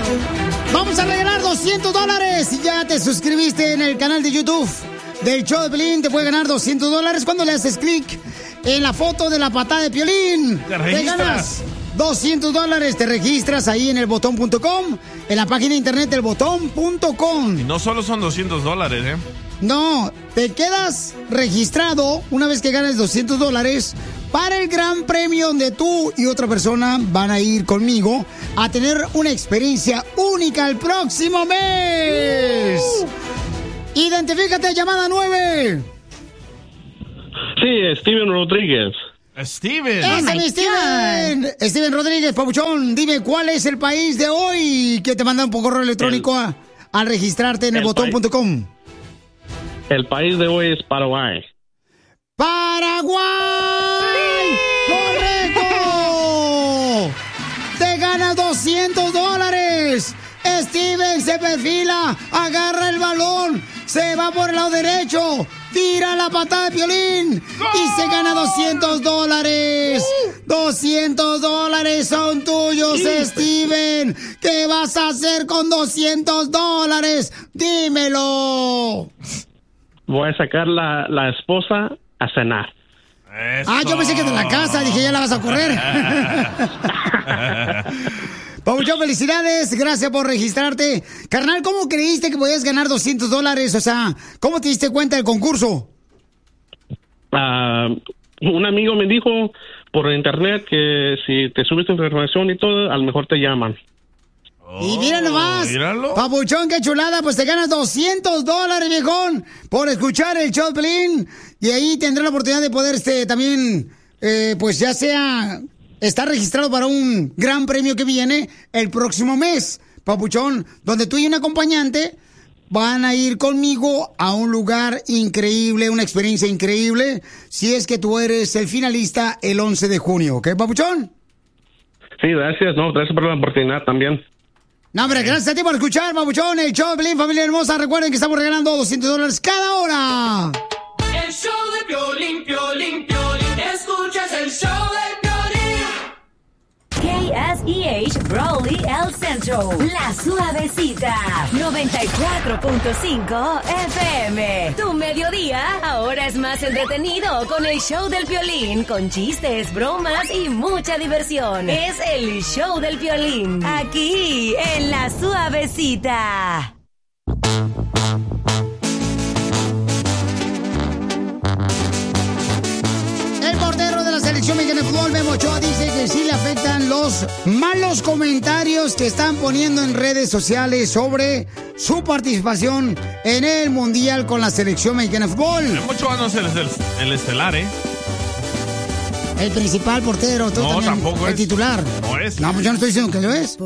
Vamos a regalar $200. Si ya te suscribiste en el canal de YouTube del show de Piolín, te puede ganar $200 cuando le haces clic en la foto de la patada de Piolín. Te ganas $200. Te registras ahí en elbotón.com, en la página de internet elbotón.com. Y no solo son $200, No, te quedas registrado una vez que ganes $200 para el gran premio donde tú y otra persona van a ir conmigo a tener una experiencia única el próximo mes. Identifícate, llamada 9. Sí, Steven Rodríguez. Steven. ¡Ese es mi Steven! Steven Rodríguez, papuchón, dime, ¿cuál es el país de hoy que te mandan por correo electrónico al registrarte en elbotón.com? El país de hoy es Paraguay. ¡Paraguay! ¡Correcto! ¡Te ganas $200! Steven se perfila, agarra el balón, se va por el lado derecho, tira la patada de Piolín y se gana $200. $200 son tuyos, Steven. ¿Qué vas a hacer con $200? Dímelo. Voy a sacar la esposa a cenar. Eso. Ah, yo pensé que de la casa, dije, ya la vas a correr. Papuchón, felicidades, gracias por registrarte. Carnal, ¿cómo creíste que podías ganar $200? O sea, ¿cómo te diste cuenta del concurso? Un amigo me dijo por internet que si te subes tu información y todo, a lo mejor te llaman. Y mira nomás, míralo. Papuchón, qué chulada, pues te ganas $200, viejón, por escuchar el show de Piolín. Y ahí tendrás la oportunidad de poder también, pues ya sea, estar registrado para un gran premio que viene el próximo mes, Papuchón, donde tú y un acompañante van a ir conmigo a un lugar increíble, una experiencia increíble, si es que tú eres el finalista el 11 de junio, ¿ok, Papuchón? Sí, gracias, gracias por la oportunidad también. No, hombre, gracias a ti por escuchar, Papuchón, el show de Piolín, familia hermosa. Recuerden que estamos regalando $200 cada hora. El show de Piolín, Piolín, Piolín. Escuchas el show de Piolín. KSEH Brawley El Centro. La Suavecita. 94.5 FM. Tu mediodía ahora es más entretenido con el show del Piolín. Con chistes, bromas y mucha diversión. Es el show del Piolín. Aquí en La Suavecita. El portero de la selección mexicana de fútbol, Memo Ochoa, dice que sí le afectan los malos comentarios que están poniendo en redes sociales sobre su participación en el Mundial con la selección mexicana de fútbol. Memo Ochoa no es el estelar, El principal portero, tú no, también, tampoco el es. titular. No es. No, pues yo no estoy diciendo que lo es.